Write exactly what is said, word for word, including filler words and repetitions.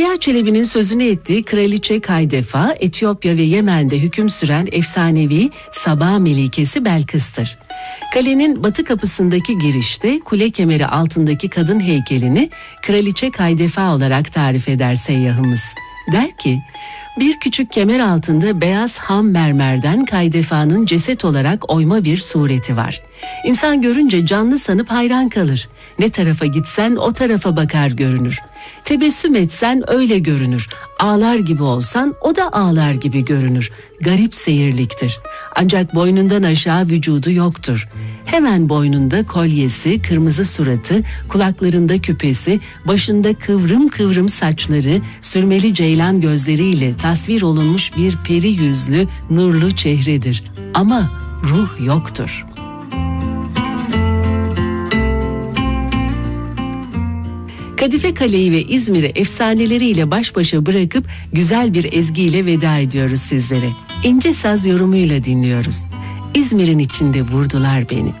Evliya Çelebi'nin sözünü ettiği Kraliçe Kaydefa, Etiyopya ve Yemen'de hüküm süren efsanevi Saba Melikesi Belkıs'tır. Kalenin batı kapısındaki girişte kule kemeri altındaki kadın heykelini Kraliçe Kaydefa olarak tarif eder seyyahımız. Der ki, bir küçük kemer altında beyaz ham mermerden Kaydefa'nın ceset olarak oyma bir sureti var. İnsan görünce canlı sanıp hayran kalır. Ne tarafa gitsen o tarafa bakar görünür. Tebessüm etsen öyle görünür. Ağlar gibi olsan o da ağlar gibi görünür. Garip seyirliktir. Ancak boynundan aşağı vücudu yoktur. Hemen boynunda kolyesi, kırmızı suratı, kulaklarında küpesi, başında kıvrım kıvrım saçları, sürmeli ceylan gözleriyle tasvir olunmuş bir peri yüzlü, nurlu çehredir. Ama ruh yoktur. Kadife Kale'yi ve İzmir'i efsaneleriyle baş başa bırakıp güzel bir ezgiyle veda ediyoruz sizlere. İnce saz yorumuyla dinliyoruz. İzmir'in içinde vurdular beni.